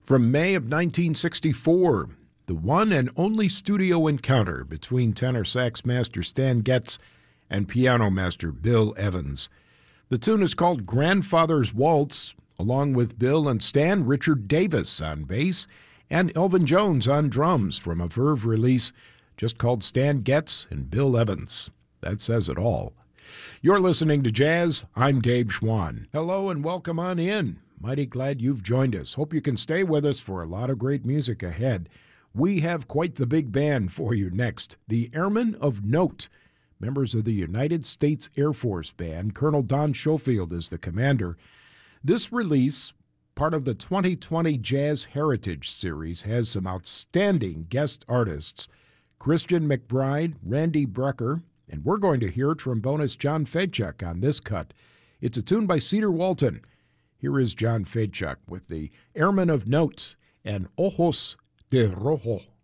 From May of 1964, the one and only studio encounter between tenor sax master Stan Getz and piano master Bill Evans. The tune is called Grandfather's Waltz. Along with Bill and Stan, Richard Davis on bass and Elvin Jones on drums from a Verve release just called Stan Getz and Bill Evans. That says it all. You're listening to Jazz. I'm Dave Schwann. Hello and welcome on in. Mighty glad you've joined us. Hope you can stay with us for a lot of great music ahead. We have quite the big band for you next. The Airmen of Note, members of the United States Air Force Band. Colonel Don Schofield is the commander. This release, part of the 2020 Jazz Heritage Series, has some outstanding guest artists. Christian McBride, Randy Brecker, and we're going to hear trombonist John Fedchuk on this cut. It's a tune by Cedar Walton. Here is John Fedchuk with the Airmen of Note and Ojos de Rojo.